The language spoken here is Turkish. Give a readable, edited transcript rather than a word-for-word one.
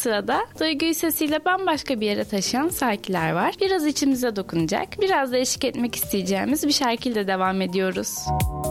sırada duyguyu sesiyle bambaşka bir yere taşıyan Sakiler var. Biraz içimize dokunacak, biraz da eşlik etmek isteyeceğimiz bir şarkıyla devam ediyoruz.